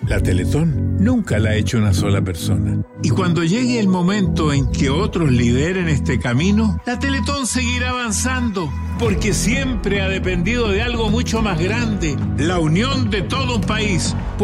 La Teletón nunca la ha hecho una sola persona. Y cuando llegue el momento en que otros lideren este camino, la Teletón seguirá avanzando, porque siempre ha dependido de algo mucho más grande, la unión de todo un país.